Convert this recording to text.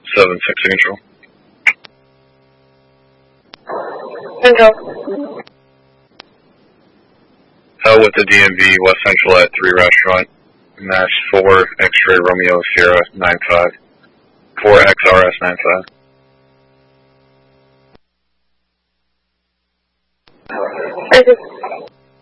7-6 Central. Central. Hell with the DMV, West Central at 3 Restaurant, Mass 4, X-Ray Romeo Sierra 95, 4 XRS 95. Okay.